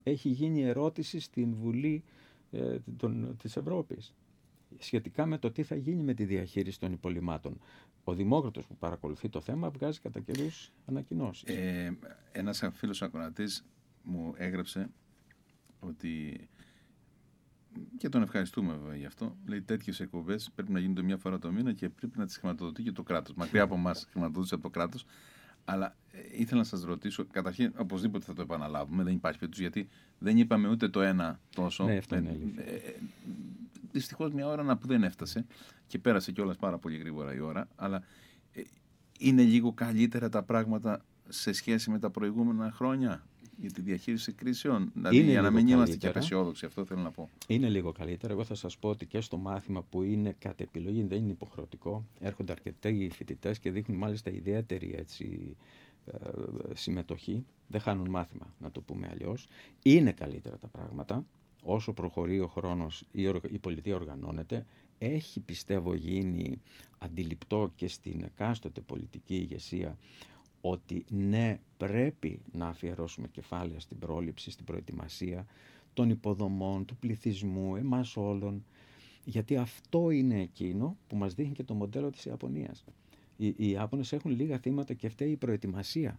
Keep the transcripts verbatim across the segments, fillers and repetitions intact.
έχει γίνει ερώτηση στην Βουλή ε, των, της Ευρώπης σχετικά με το τι θα γίνει με τη διαχείριση των υπολειμμάτων. Ο Δημόκρατος που παρακολουθεί το θέμα βγάζει κατά καιρούς ανακοινώσεις. Ε, ένας φίλος ακροατής μου έγραψε ότι, και τον ευχαριστούμε βέβαια γι' αυτό, λέει τέτοιες εκπομπές πρέπει να γίνονται μια φορά το μήνα και πρέπει να τις χρηματοδοτεί και το κράτος. Μακριά από εμάς χρηματοδότησε από το κράτος. Αλλά ε, ήθελα να σας ρωτήσω, καταρχήν οπωσδήποτε θα το επαναλάβουμε, δεν υπάρχει περίπτωση, γιατί δεν είπαμε ούτε το ένα τόσο. Ναι, αυτό είναι ε, ε, δυστυχώς μια ώρα να που δεν έφτασε και πέρασε κιόλας πάρα πολύ γρήγορα η ώρα, αλλά ε, είναι λίγο καλύτερα τα πράγματα σε σχέση με τα προηγούμενα χρόνια για τη διαχείριση κρίσεων. Δηλαδή, είναι για να μην είμαστε και καλύτερα. απεσιόδοξοι, αυτό θέλω να πω. Είναι λίγο καλύτερα. Εγώ θα σας πω ότι και στο μάθημα που είναι κατ' επιλογή, δεν είναι υποχρεωτικό, έρχονται αρκετοί φοιτητές και δείχνουν μάλιστα ιδιαίτερη έτσι, ε, συμμετοχή. Δεν χάνουν μάθημα, να το πούμε αλλιώς. Είναι καλύτερα τα πράγματα. Όσο προχωρεί ο χρόνος, η, η πολιτεία οργανώνεται. Έχει, πιστεύω, γίνει αντιληπτό και στην εκάστοτε πολιτική ηγεσία ότι ναι, πρέπει να αφιερώσουμε κεφάλαια στην πρόληψη, στην προετοιμασία των υποδομών, του πληθυσμού, εμάς όλων, γιατί αυτό είναι εκείνο που μας δείχνει και το μοντέλο της Ιαπωνίας. Οι, οι Ιάπωνες έχουν λίγα θύματα και φταίει η προετοιμασία.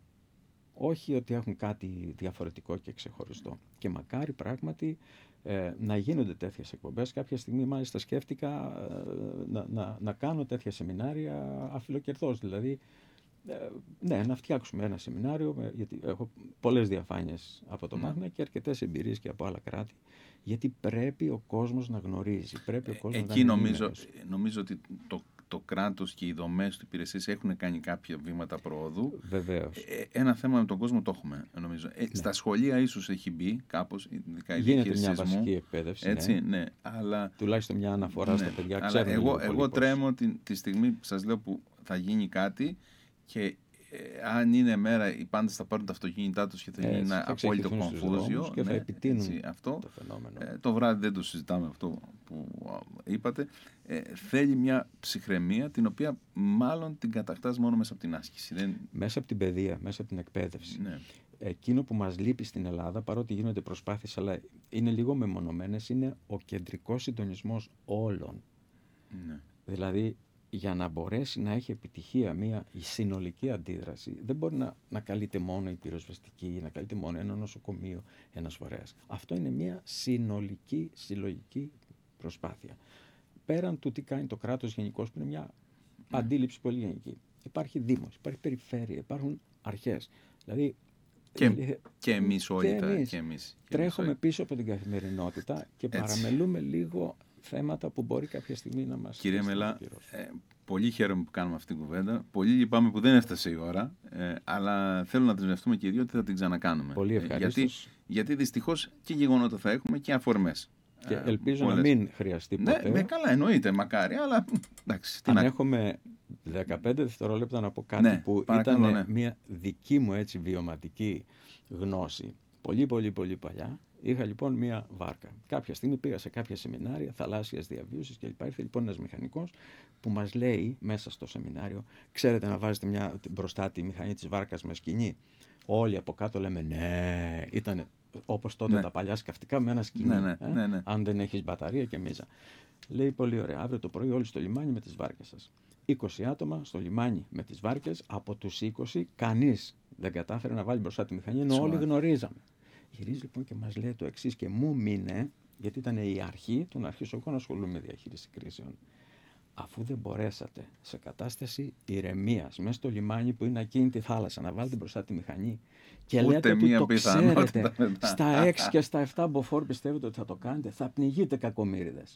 Όχι ότι έχουν κάτι διαφορετικό και ξεχωριστό. Και μακάρι πράγματι ε, να γίνονται τέτοιες εκπομπές. Κάποια στιγμή μάλιστα σκέφτηκα ε, να, να, να κάνω τέτοια σεμινάρια αφιλοκερδώς. Δηλαδή, ε, ναι, να φτιάξουμε ένα σεμινάριο, γιατί έχω πολλές διαφάνειες από το μάθημα και αρκετές εμπειρίες και από άλλα κράτη. Γιατί πρέπει ο κόσμος να γνωρίζει. Πρέπει ο κόσμος Εκεί να νομίζω, νομίζω ότι το το κράτος και οι δομές του υπηρεσίες έχουν κάνει κάποια βήματα προόδου. Βεβαίως. Ε, ένα θέμα με τον κόσμο το έχουμε, νομίζω. Ε, ναι. Στα σχολεία ίσως έχει μπει κάπως, ειδικά η γίνεται μια βασική εκπαίδευση. Έτσι, ναι. ναι, αλλά, τουλάχιστον μια αναφορά ναι, στα παιδιά. Αλλά εγώ, εγώ τρέμω τη, τη στιγμή που σας λέω που θα γίνει κάτι και ε, αν είναι μέρα οι πάντες θα πάρουν τα αυτοκίνητά τους και θα γίνει ένα απόλυτο κομφούζιο και ναι, θα επιτείνουν έτσι, αυτό, το φαινόμενο. Ε, το βράδυ δεν το συζητάμε αυτό που είπατε. Ε, θέλει μια ψυχραιμία την οποία μάλλον την κατακτάς μόνο μέσα από την άσκηση. Δεν... Μέσα από την παιδεία, μέσα από την εκπαίδευση. Ναι. Εκείνο που μας λείπει στην Ελλάδα, παρότι γίνονται προσπάθειες, αλλά είναι λίγο μεμονωμένες, είναι ο κεντρικός συντονισμός όλων. Ναι. Δηλαδή, για να μπορέσει να έχει επιτυχία μια η συνολική αντίδραση, δεν μπορεί να, να καλείται μόνο η πυροσβεστική, να καλείται μόνο ένα νοσοκομείο, ένας φορέας. Αυτό είναι μια συνολική, συλλογική προσπάθεια. Πέραν του τι κάνει το κράτος γενικώς, που είναι μια mm. αντίληψη πολύ γενική. Υπάρχει δήμος, υπάρχει περιφέρεια, υπάρχουν αρχές. Δηλαδή, και, ε, και εμείς όλοι και εμείς, και εμείς. Τρέχουμε όλοι. Πίσω από την καθημερινότητα και έτσι. Παραμελούμε λίγο θέματα που μπορεί κάποια στιγμή να μας... Κύριε Μελά, ε, πολύ χαίρομαι που κάνουμε αυτή την κουβέντα. Πολύ λυπάμαι που δεν έφτασε η ώρα, ε, αλλά θέλω να δεσμευτούμε και οι δύο ότι θα την ξανακάνουμε. Πολύ ευχαριστώς. Ε, γιατί, γιατί δυστυχώς και γεγονότα θα έχουμε και αφορμές. Και ελπίζω ε, να μην χρειαστεί ποτέ. Ναι, ναι, καλά, εννοείται, μακάρι, αλλά εντάξει. Αν να... έχουμε δεκαπέντε δευτερόλεπτα να πω κάτι ναι, που παρακαλώ, ήταν ναι. μια δική μου έτσι βιωματική γνώση. Πολύ, πολύ, πολύ παλιά. Είχα λοιπόν μία βάρκα. Κάποια στιγμή πήγα σε κάποια σεμινάρια θαλάσσιας διαβίωσης και λοιπά. Ήρθε λοιπόν ένας μηχανικός που μας λέει μέσα στο σεμινάριο, ξέρετε να βάζετε μια, μπροστά τη μηχανή της βάρκας με σκοινί. Όλοι από κάτω λέμε ναι, ήταν όπως τότε ναι. τα παλιά σκαφτικά με ένα σκοινί. Ναι, ναι, ε? ναι, ναι. Αν δεν έχεις μπαταρία και μίζα. Λέει πολύ ωραία, αύριο το πρωί όλοι στο λιμάνι με τις βάρκες σας. είκοσι άτομα στο λιμάνι με τις βάρκες, από τους είκοσι κανείς δεν κατάφερε να βάλει μπροστά τη μηχανή, ενώ όλοι γνωρίζαμε. Γυρίζει λοιπόν και μας λέει το εξής και μου μείνε, γιατί ήταν η αρχή του να αρχίσω εγώ να ασχολούμαι με διαχείριση κρίσεων. Αφού δεν μπορέσατε σε κατάσταση ηρεμίας μέσα στο λιμάνι που είναι ακίνητη θάλασσα να βάλετε μπροστά τη μηχανή και ούτε λέτε ότι το ξέρετε στα έξι και στα επτά μποφόρ πιστεύετε ότι θα το κάνετε, θα πνιγείτε κακομοίριδες.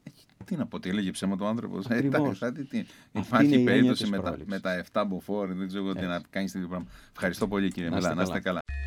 Τι να πω, τι έλεγε ψέμα ο άνθρωπος. Υπάρχει περίπτωση με τα, με τα επτά μποφόρ, δεν ξέρω τι να κάνει τέτοιο πράγμα. Ευχαριστώ πολύ κύριε Μελά, να είστε καλά.